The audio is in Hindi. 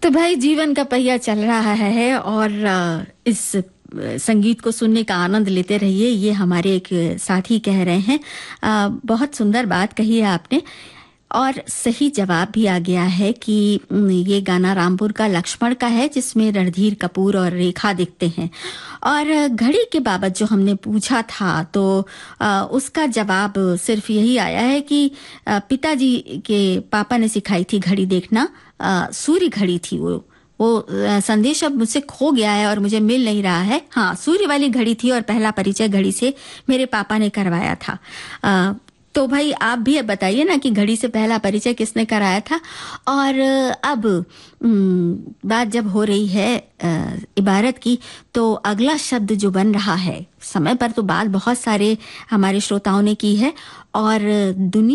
तो भाई जीवन का पहिया चल रहा है और इस संगीत को सुनने का आनंद लेते रहिए, ये हमारे एक साथी कह रहे हैं। बहुत सुंदर बात कही है आपने और सही जवाब भी आ गया है कि ये गाना रामपुर का लक्ष्मण का है, जिसमें रणधीर कपूर और रेखा दिखते हैं। और घड़ी के बाबत जो हमने पूछा था तो उसका जवाब सिर्फ यही आया है कि पिताजी के पापा ने सिखाई थी घड़ी देखना। सूर्य घड़ी थी वो संदेश अब मुझसे खो गया है और मुझे मिल नहीं रहा है। हाँ, सूर्य वाली घड़ी थी और पहला परिचय घड़ी से मेरे पापा ने करवाया था। तो भाई आप भी बताइए ना कि घड़ी से पहला परिचय किसने कराया था। और अब बात जब हो रही है इबारत की, तो अगला शब्द जो बन रहा है, समय पर तो बात बहुत सारे हमारे श्रोताओं ने की है और दुनिया